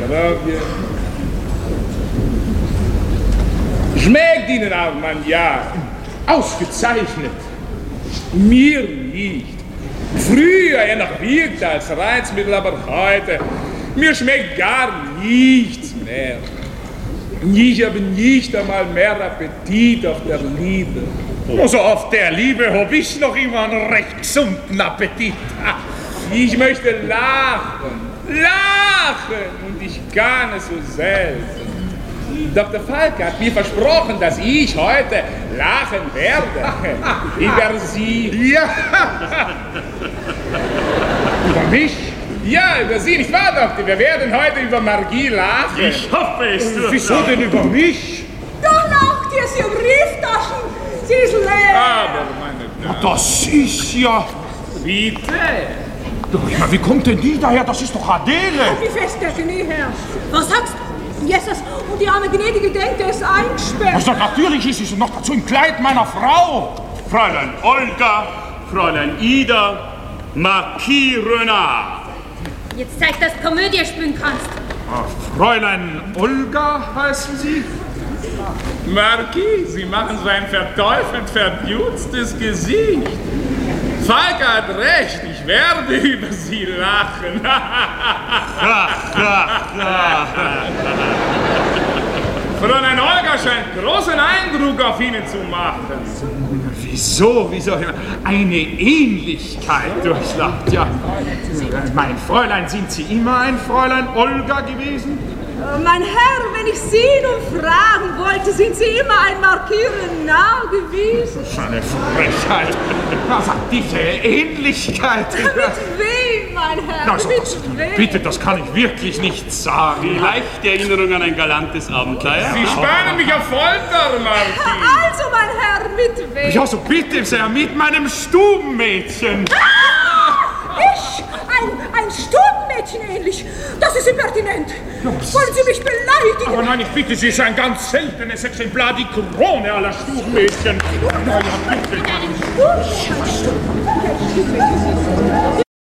Zdrowie. Schmeckt Ihnen auch, Mann, ja. Ausgezeichnet. Mir nicht. Früher eher noch wirkte als Reizmittel, aber heute, mir schmeckt gar nichts mehr. Ich habe nicht einmal mehr Appetit auf der Liebe. Also auf der Liebe habe ich noch immer einen recht gesunden Appetit. Ich möchte lachen, lachen und ich kann es so selten. Dr. Falk hat mir versprochen, dass ich heute lachen werde. Über Sie. Ja. Über mich? Ja, über Sie, nicht wahr, Doktor? Wir werden heute über Margie lachen. Ich hoffe es. Wieso denn über mich? Da lacht ihr, Sie Brieftaschen. Sie ist leer. Aber, meine Damen. Das ist ja... Bitte. Doch, ja, wie kommt denn die daher? Das ist doch Adele. Wie fest der Genie her? Was sagst du? Jesus, und die arme Gnädige denkt, er ist eingesperrt. Also, natürlich ist sie noch dazu im Kleid meiner Frau. Fräulein Olga, Fräulein Ida, Marquis Renard. Jetzt zeig, dass du Komödie spielen kannst. Fräulein Olga heißen Sie? Marquis, Sie machen so ein verteufelt, verdutztes Gesicht. Falk hat recht, ich werde über Sie lachen. Fräulein Olga scheint großen Eindruck auf Ihnen zu machen. Wieso? Eine Ähnlichkeit durchlacht, ja. Mein Fräulein, sind Sie immer ein Fräulein Olga gewesen? Mein Herr, wenn ich Sie nun fragen wollte, sind Sie immer ein Marquis Renard gewesen? Das ist eine Frechheit. Also diese Ähnlichkeit. Mit wem, mein Herr? Also, mit wem? bitte, das kann ich wirklich nicht sagen. Vielleicht Erinnerung an ein galantes Abenteuer? Sie spannen mich auf Folter, Marquis. Also, mein Herr, mit wem? Ja, so bitte sehr, mit meinem Stubenmädchen. Ich? Ein Stubenmädchen ähnlich? Das ist impertinent. Wollen Sie mich beleidigen? Aber nein, ich bitte Sie, es ist ein ganz seltenes Exemplar, die Krone aller Stubenmädchen. Na ja, bitte. Ein Stubenmädchen?